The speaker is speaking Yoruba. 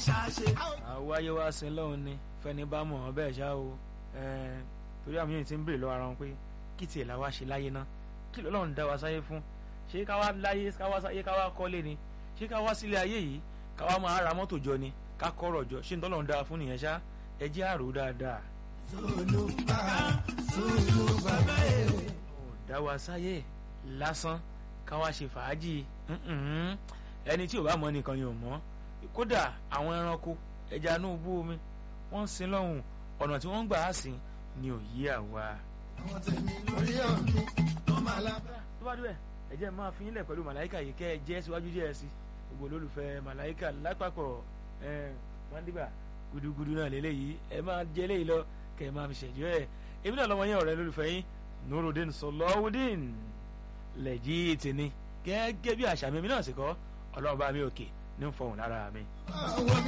àwáyé wá sin lọ́hùn ni fẹ́ni bá mọ̀ ọ́ bẹ́ẹ̀ ṣá o torí àwọn yẹn ti ń béèrè lọ́wọ́ ara wọn pé kí tiẹ̀ la wá ṣe láyé ná kí lọ́lọ́run dá wa sáyé fún ṣé ká wá láyé ká wá sáyé ká wá kọ́lé ni ṣé ká wá sílé ayé yìí ká wá máa ra mọ́tò jọ ni ká kọ́rọ̀ jọ ṣé ntọ́lọ́run dá wa fún nìyẹn ṣá ẹ jẹ́ àrò dáadáa. dá wa sáyé lásán ká wá ṣe fàájì ẹni tí ò bá mọ̀ nìkan ni ò mọ̀ kódà àwọn ẹranko ẹja inú bú omi wọ́n ń sin lọ́hùn ọ̀nà tí wọ́n ń gbà á sìn ni ò yí àwa. àwọn tèmi lórí ọ̀nì tó máa lábẹ́. tó bá dúbẹ̀ ẹ jẹ́ máa fi yín lẹ̀ pẹ̀lú màláìkà yìí kẹ́ ẹ jẹ́ síwájú díẹ̀ sí gbogbo olólùfẹ́ màláìkà lápapọ̀ mọ́ndíbà gudugudu náà lélẹ́yìí ẹ máa jẹ́ léyìí lọ kẹ́ ẹ máa fi ṣẹ̀jọ́ ẹ̀ èmi náà lọ́mọ yẹn ọ̀rẹ́ lólùfẹ́ yín Nurudeen Sọlọ́wọ́dín lẹ́jì tìní gẹ́gẹ́ bí àṣà mi náà sì kọ́ ọlọ́run bá mi òkè ní fọhùn lára mi.